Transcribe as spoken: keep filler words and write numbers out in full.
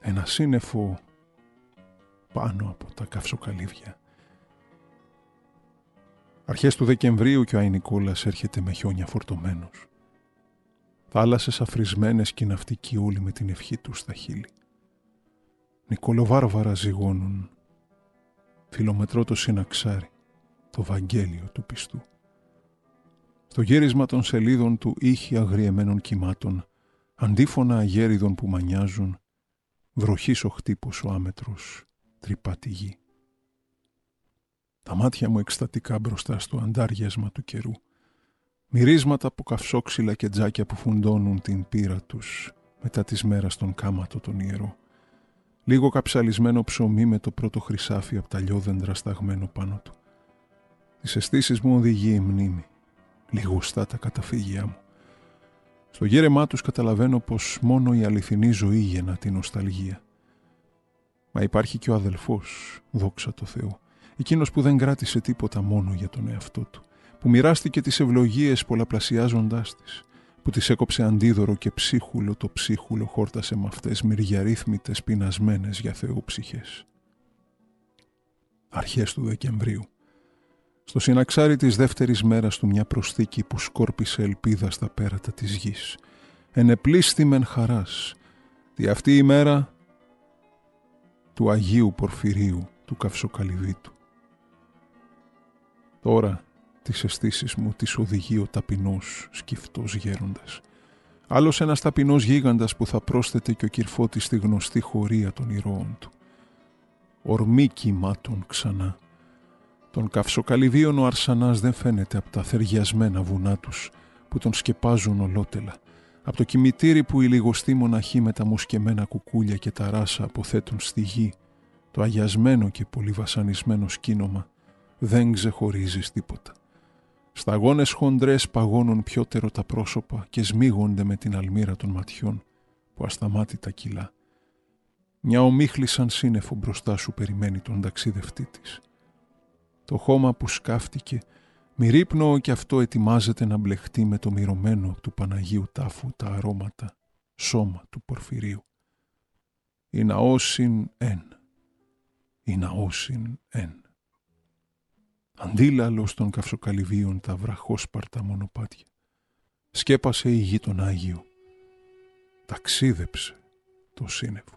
ένα σύννεφο πάνω από τα καυσοκαλύβια. Αρχές του Δεκεμβρίου και ο Άι Νικόλας έρχεται με χιόνια φορτωμένος. Θάλασσες αφρισμένες και ναυτικοί όλοι με την ευχή τους στα χείλη. Νικολοβάρβαρα ζυγώνουν. Φιλομετρώ το συναξάρι, το Βαγγέλιο του πιστού. Στο γύρισμα των σελίδων του ήχοι αγριεμένων κυμάτων, αντίφωνα αγέριδων που μανιάζουν, βροχής ο χτύπος ο άμετρος τρυπά τη γη. Τα μάτια μου εκστατικά μπροστά στο αντάριασμα του καιρού, μυρίσματα από καυσόξυλα και τζάκια που φουντώνουν την πύρα τους μετά της μέρας τον κάματο τον ιερό. Λίγο καψαλισμένο ψωμί με το πρώτο χρυσάφι από τα λιόδεντρα σταγμένο πάνω του. Τις αισθήσεις μου οδηγεί η μνήμη, λιγοστά τα καταφύγια μου. Στο γέρεμά τους καταλαβαίνω πως μόνο η αληθινή ζωή γεννά την νοσταλγία. Μα υπάρχει και ο αδελφός, δόξα τω Θεώ, εκείνος που δεν κράτησε τίποτα μόνο για τον εαυτό του, που μοιράστηκε τις ευλογίες πολλαπλασιάζοντάς τις, που τις έκοψε αντίδωρο και ψίχουλο το ψίχουλο χόρτασε με αυτές μυριαρύθμιτες πεινασμένες για Θεό ψυχές. Αρχές του Δεκεμβρίου. Στο συναξάρι της δεύτερης μέρας του μια προσθήκη που σκόρπισε ελπίδα στα πέρατα της γης. Ενεπλήσθημεν χαράς, δι' αυτή η μέρα του Αγίου Πορφυρίου του Καυσοκαλυβίτου. Τώρα τις αισθήσεις μου τις οδηγεί ο ταπεινός σκυφτός γέροντας. Άλλος ένας ταπεινός γίγαντας που θα πρόσθεται και ο Κυρφώτης στη γνωστή χωρία των ηρώων του. Ορμή κυμάτων ξανά. Τον Καυσοκαλυβίων ο Αρσανάς δεν φαίνεται από τα θεργιασμένα βουνά τους που τον σκεπάζουν ολότελα, από το κημητήρι που οι λιγοστοί μοναχοί με τα μουσκεμένα κουκούλια και τα ράσα αποθέτουν στη γη, το αγιασμένο και πολύ βασανισμένο σκήνομα δεν ξεχωρίζεις τίποτα. Σταγόνες χοντρές παγώνουν πιότερο τα πρόσωπα και σμίγονται με την αλμύρα των ματιών που ασταμάτητα κυλά. Μια ομίχλη σαν σύννεφο μπροστά σου περιμένει τον ταξιδευτή της. Το χώμα που σκάφτηκε, μυρίπνοο κι αυτό ετοιμάζεται να μπλεχτεί με το μυρωμένο του Παναγίου τάφου τα αρώματα, σώμα του Πορφυρίου. Η ναόσιν εν, η ναόσιν εν. Αντίλαλος των Καυσοκαλυβίων τα βραχόσπαρτα μονοπάτια. Σκέπασε η γη τον Άγιο. Ταξίδεψε το σύννεφο.